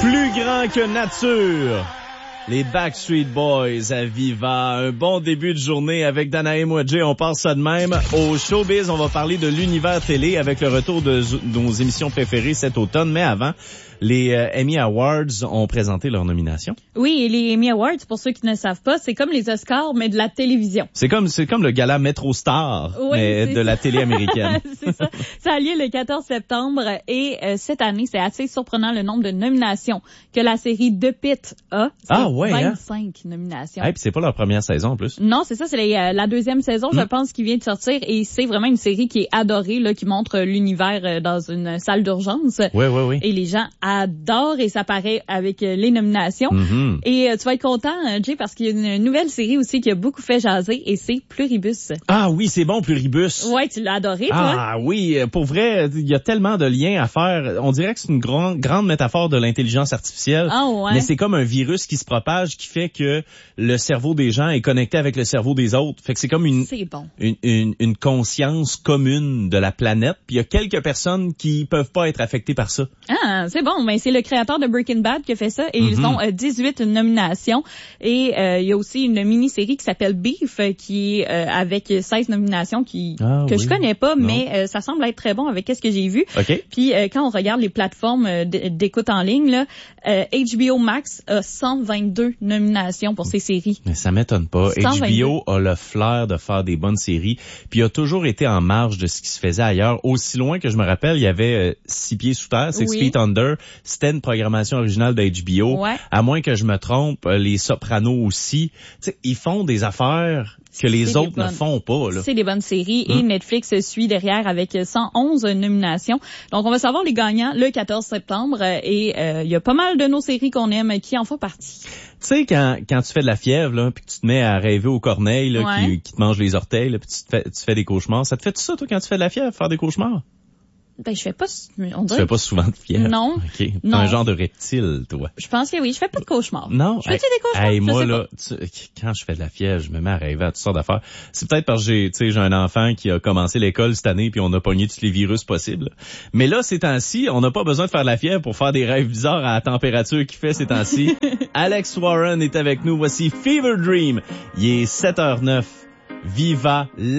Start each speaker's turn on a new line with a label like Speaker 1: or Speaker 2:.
Speaker 1: Plus grand que nature. Les Backstreet Boys à Viva. Un bon début de journée avec Danae Mouadjé. On part ça de même. Au Showbiz, on va parler de l'univers télé avec le retour de nos émissions préférées cet automne. Mais avant, les Emmy Awards ont présenté leurs nominations.
Speaker 2: Oui, et les Emmy Awards, pour ceux qui ne savent pas, c'est comme les Oscars, mais de la télévision.
Speaker 1: C'est comme le gala Metro Star, oui, mais de la télé américaine.
Speaker 2: C'est ça. Ça a lieu le 14 septembre et cette année, c'est assez surprenant le nombre de nominations que la série The Pitt a.
Speaker 1: Ah ouais,
Speaker 2: 25 nominations.
Speaker 1: Puis c'est pas leur première saison en plus.
Speaker 2: Non, c'est ça, c'est la deuxième saison, je pense, qui vient de sortir et c'est vraiment une série qui est adorée, là, qui montre l'univers dans une salle d'urgence.
Speaker 1: Oui.
Speaker 2: Et les gens adorent et ça paraît avec les nominations.
Speaker 1: Mm-hmm.
Speaker 2: Et tu vas être content, Jay, parce qu'il y a une nouvelle série aussi qui a beaucoup fait jaser et c'est Pluribus.
Speaker 1: Ah oui, c'est bon, Pluribus.
Speaker 2: Ouais, tu l'as adoré, toi?
Speaker 1: Ah oui, pour vrai, il y a tellement de liens à faire. On dirait que c'est une grande métaphore de l'intelligence artificielle.
Speaker 2: Ah ouais.
Speaker 1: Mais c'est comme un virus qui se propage, qui fait que le cerveau des gens est connecté avec le cerveau des autres. Fait que c'est comme une conscience commune de la planète. Puis il y a quelques personnes qui peuvent pas être affectées par ça.
Speaker 2: Ah, c'est bon. Mais c'est le créateur de Breaking Bad qui a fait ça et ils ont 18 nominations. Et il y a aussi une mini-série qui s'appelle Beef qui est avec 16 nominations que je connais pas, mais ça semble être très bon avec ce que j'ai vu.
Speaker 1: Okay.
Speaker 2: Puis quand on regarde les plateformes d'écoute en ligne, là, HBO Max a 122 nominations pour ses séries.
Speaker 1: Mais ça m'étonne pas. 122. HBO a le flair de faire des bonnes séries, puis a toujours été en marge de ce qui se faisait ailleurs. Aussi loin que je me rappelle, il y avait 6 pieds sous terre, 6 Feet Under. C'était une programmation originale de HBO. Ouais. À moins que je me trompe, les Sopranos aussi. T'sais, ils font des affaires que les autres ne font pas. Là.
Speaker 2: C'est des bonnes séries et Netflix suit derrière avec 111 nominations. Donc, on va savoir les gagnants le 14 septembre et il y a pas mal de nos séries qu'on aime qui en font partie.
Speaker 1: Tu sais, quand tu fais de la fièvre, là, puis que tu te mets à rêver aux corneilles là, qui te mangent les orteils, là, puis tu fais des cauchemars, ça te fait tout ça, toi, quand tu fais de la fièvre, faire des cauchemars?
Speaker 2: Ben, je fais pas, on dirait.
Speaker 1: Tu fais pas souvent de fièvre?
Speaker 2: Non.
Speaker 1: OK. T'es
Speaker 2: non.
Speaker 1: un genre de reptile, toi.
Speaker 2: Je pense que oui. Je fais pas de cauchemars.
Speaker 1: Non.
Speaker 2: Je fais-tu des cauchemars?
Speaker 1: Moi, là, quand je fais de la fièvre, je me mets à rêver à toutes sortes d'affaires. C'est peut-être parce que j'ai un enfant qui a commencé l'école cette année puis on a pogné tous les virus possibles. Mais là, ces temps-ci, on n'a pas besoin de faire de la fièvre pour faire des rêves bizarres à la température qu'il fait ces temps-ci. Alex Warren est avec nous. Voici Fever Dream. Il est 7h09. Viva